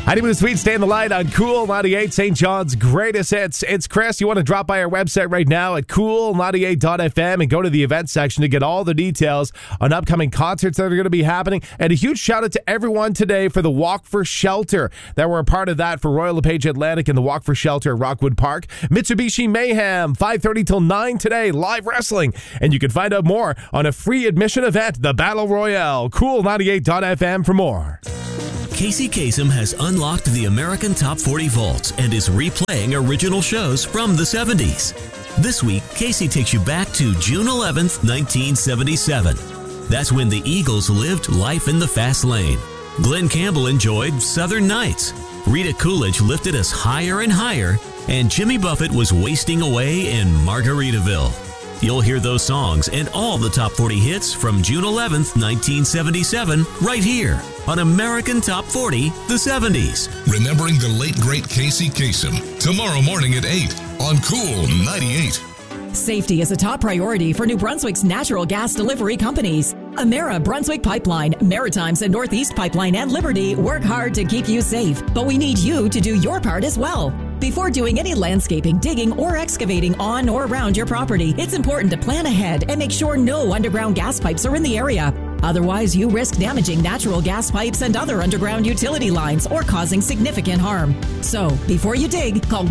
Honeymoon Suite, stay in the light on Cool 98, St. John's greatest hits. It's Chris. You want to drop by our website right now at cool98.fm and go to the event section to get all the details on upcoming concerts that are going to be happening. And a huge shout out to everyone today for the Walk for Shelter that were a part of that for Royal LePage Atlantic and the Walk for Shelter at Rockwood Park. Mitsubishi Mayhem, 5:30 till 9 today, live wrestling. And you can find out more on a free admission event, the Battle Royale. Cool98.fm for more. Casey Kasem has unlocked the American Top 40 vaults and is replaying original shows from the 70s. This week, Casey takes you back to June 11th, 1977. That's when the Eagles lived life in the fast lane. Glenn Campbell enjoyed Southern Nights. Rita Coolidge lifted us higher and higher, and Jimmy Buffett was wasting away in Margaritaville. You'll hear those songs and all the top 40 hits from June 11th, 1977, right here on American Top 40, the 70s. Remembering the late, great Casey Kasem, tomorrow morning at 8 on Cool 98. Safety is a top priority for New Brunswick's natural gas delivery companies. Emera, Brunswick Pipeline, Maritimes and Northeast Pipeline, and Liberty work hard to keep you safe, but we need you to do your part as well. Before doing any landscaping, digging, or excavating on or around your property, it's important to plan ahead and make sure no underground gas pipes are in the area. Otherwise, you risk damaging natural gas pipes and other underground utility lines or causing significant harm. So, before you dig, call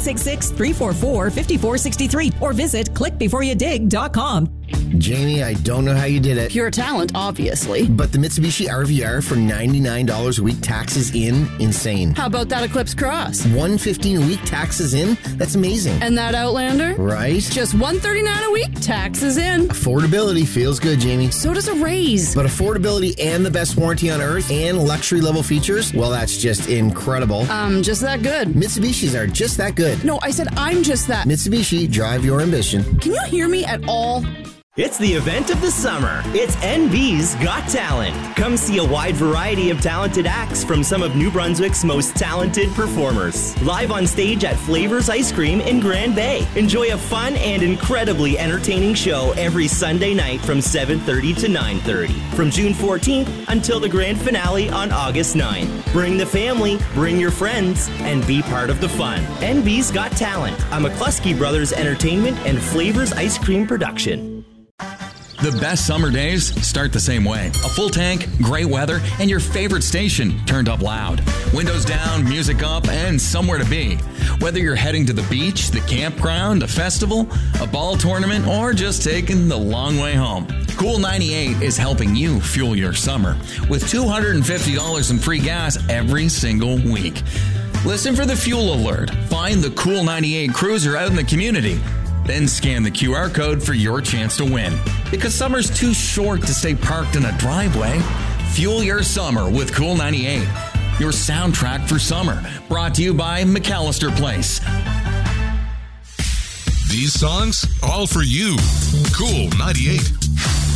1-866-344-5463 or visit clickbeforeyoudig.com. Jamie, I don't know how you did it. Pure talent, obviously. But the Mitsubishi RVR for $99 a week, taxes in, insane. How about that Eclipse Cross? $115 a week, taxes in? That's amazing. And that Outlander? Right? Just $139 a week, taxes in. Affordability feels good, Jamie. So does a raise. But affordability and the best warranty on earth and luxury level features, well, that's just incredible. Just that good. Mitsubishis are just that good. No, I said I'm just that. Mitsubishi, drive your ambition. Can you hear me at all? It's the event of the summer. It's NB's Got Talent. Come see a wide variety of talented acts from some of New Brunswick's most talented performers. Live on stage at Flavors Ice Cream in Grand Bay. Enjoy a fun and incredibly entertaining show every Sunday night from 7:30 to 9:30. From June 14th until the grand finale on August 9th. Bring the family, bring your friends, and be part of the fun. NB's Got Talent, a McCluskey Brothers Entertainment and Flavors Ice Cream production. The best summer days start the same way. A full tank, great weather, and your favorite station turned up loud. Windows down, music up, and somewhere to be. Whether you're heading to the beach, the campground, a festival, a ball tournament, or just taking the long way home, Cool 98 is helping you fuel your summer with $250 in free gas every single week. Listen for the fuel alert. Find the Cool 98 cruiser out in the community. Then scan the QR code for your chance to win. Because summer's too short to stay parked in a driveway. Fuel your summer with Cool 98. Your soundtrack for summer. Brought to you by McAllister Place. These songs, all for you. Cool 98.